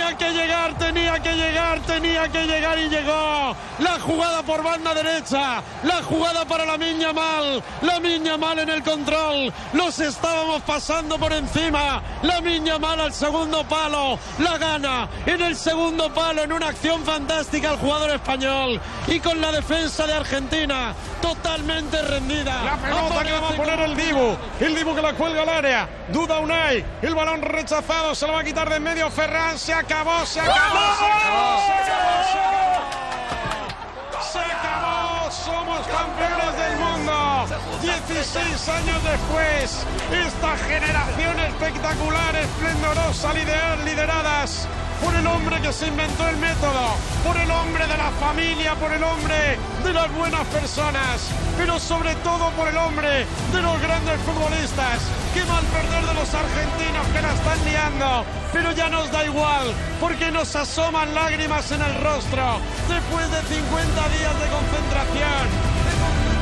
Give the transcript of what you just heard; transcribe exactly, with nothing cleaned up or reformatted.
Tenía que llegar, tenía que llegar, tenía que llegar y llegó. La jugada por banda derecha, la jugada para Lamine Yamal, Lamine Yamal en el control, los estábamos pasando por encima. Lamine Yamal al segundo palo, la gana en el segundo palo en una acción fantástica el jugador español y con la defensa de Argentina totalmente rendida. La pelota que la va a poner el Dibu, el Dibu que la cuelga al área, duda Unai, el balón rechazado, se lo va a quitar de en medio Ferran, se acabó, se acabó, se acabó, se acabó, se acabó, se acabó, somos campeones del mundo, dieciséis años después, esta generación espectacular, esplendorosa, liderar, lideradas por el hombre que se inventó el método, por el hombre de la familia, por el hombre de las buenas personas, pero sobre todo por el hombre de los grandes futbolistas. Qué mal perder de los argentinos que la están liando, pero ya nos da igual, porque nos asoman lágrimas en el rostro después de cincuenta días de concentración.